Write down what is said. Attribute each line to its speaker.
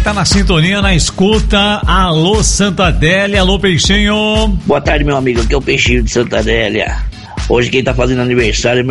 Speaker 1: tá na sintonia, na escuta. Alô, Santa Adélia, alô, Peixinho.
Speaker 2: Boa tarde, meu amigo, aqui é o Peixinho de Santa Adélia. Hoje quem tá fazendo aniversário é